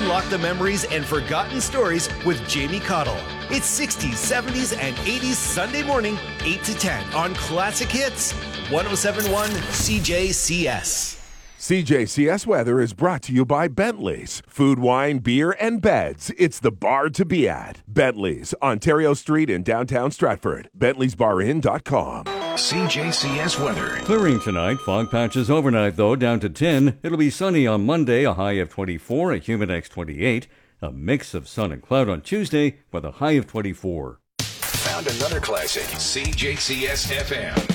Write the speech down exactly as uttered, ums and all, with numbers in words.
Unlock the memories and forgotten stories with Jamie Cottle. It's sixties, seventies, and eighties Sunday morning, eight to ten on Classic Hits, one oh seven point one C J C S. C J C S weather is brought to you by Bentley's. Food, wine, beer, and beds. It's the bar to be at. Bentley's, Ontario Street in downtown Stratford. Bentley's Bar Inn dot com. C J C S weather. Clearing tonight. Fog patches overnight, though, down to ten. It'll be sunny on Monday, a high of twenty-four, a humid X twenty-eight. A mix of sun and cloud on Tuesday with a high of twenty-four. Found another classic. C J C S F M.